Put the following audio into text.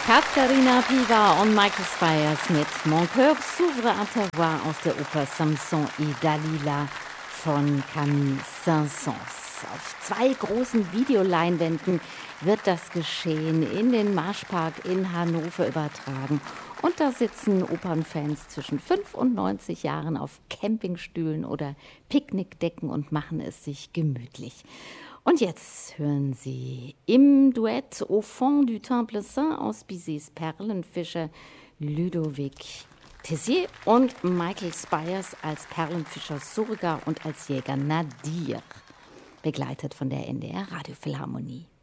Katharina Piva und Michael Spyers mit Mon cœur s'ouvre à ta voix aus der Oper Samson et Dalila von Camille Saint-Saëns. Auf 2 großen Videoleinwänden wird das Geschehen in den Marschpark in Hannover übertragen. Und da sitzen Opernfans zwischen 5 und 90 Jahren auf Campingstühlen oder Picknickdecken und machen es sich gemütlich. Und jetzt hören Sie im Duett Au fond du Temple Saint aus Bizets Perlenfischer Ludovic Tessier und Michael Spyers als Perlenfischer Surga und als Jäger Nadir, begleitet von der NDR Radiophilharmonie.